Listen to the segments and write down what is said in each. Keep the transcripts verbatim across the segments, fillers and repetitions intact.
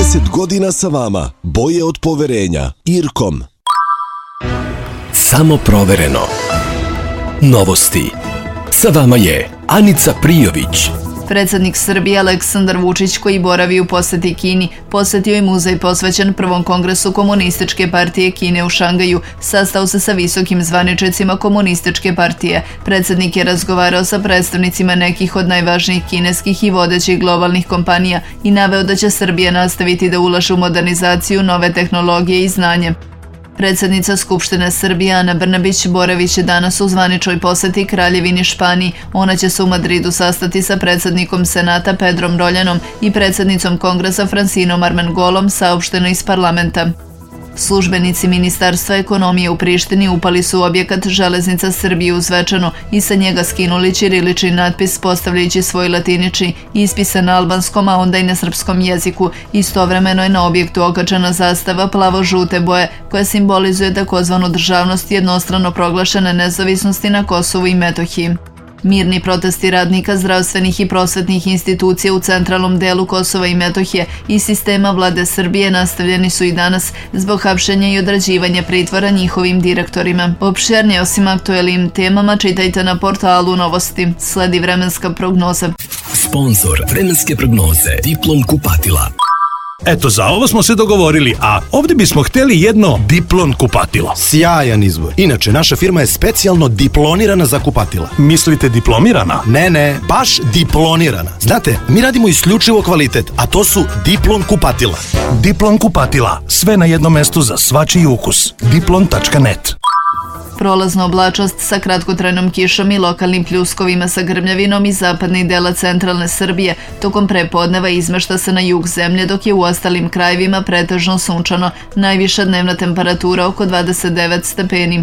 trideset godina sa vama, boje od poverenja. Irkom. Samo provereno. Novosti. Sa vama je Anica Prijović. Predsednik Srbije Aleksandar Vučić, koji boravi u poseti Kini, posetio je muzej posvećen Prvom kongresu Komunističke partije Kine u Šangaju, sastao se sa visokim zvaničnicima Komunističke partije. Predsednik je razgovarao sa predstavnicima nekih od najvažnijih kineskih i vodećih globalnih kompanija i naveo da će Srbija nastaviti da ulaže u modernizaciju, nove tehnologije i znanje. Predsednica Skupštine Srbije Ana Brnabić boraviće danas u zvaničnoj poseti Kraljevini Španiji. Ona će se u Madridu sastati sa predsednikom Senata Pedrom Roljanom i predsednicom Kongresa Francinom Armengolom, saopšteno iz parlamenta. Službenici Ministarstva ekonomije u Prištini upali su u objekat Železnica Srbije u Zvečanu i sa njega skinuli ćirilični natpis postavljajući svoj latinični ispisan na albanskom, a onda i na srpskom jeziku. Istovremeno je na objektu okačena zastava plavo-žute boje koja simbolizuje takozvanu državnost jednostrano proglašene nezavisnosti na Kosovu i Metohiji. Mirni protesti radnika zdravstvenih i prosvetnih institucija u centralnom delu Kosova i Metohije i sistema vlade Srbije nastavljeni su i danas zbog hapšenja i odrađivanja pritvora njihovim direktorima. Opširnije osim aktuelnim temama čitajte na portalu Novosti. Sledi vremenska prognoza. Sponzor vremenske prognoze Diplom kupatila. Eto, za ovo smo se dogovorili, a ovdje bismo htjeli jedno Diplon kupatilo. Sjajan izbor. Inače, naša firma je specijalno diplonirana za kupatila. Mislite diplomirana? Ne, ne, baš diplonirana. Znate, mi radimo isključivo kvalitet, a to su Diplon kupatila. Diplon kupatila, sve na jednom mestu za svačiji ukus. diplon tačka net. Prolazna oblačnost sa kratkotrajnom kišom i lokalnim pljuskovima sa grmljavinom iz zapadnih dela centralne Srbije tokom prepodneva izmešta se na jug zemlje, dok je u ostalim krajevima pretežno sunčano. Najviša dnevna temperatura oko dvadeset devet stepeni.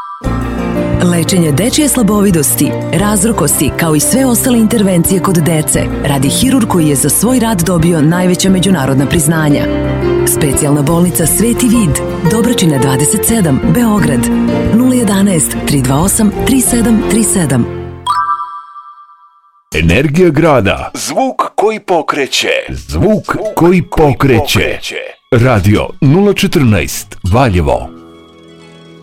Lečenje dečije slabovidosti, razrokosti, kao i sve ostale intervencije kod dece, radi hirurg koji je za svoj rad dobio najveća međunarodna priznanja. Specijalna bolnica Sveti Vid, Dobračina dvadeset sedam, Beograd, nula jedanaest, tri dva osam, tri sedam tri sedam. Energija grada. Zvuk koji pokreće. Zvuk koji pokreće. Radio nula četrnaest, Valjevo.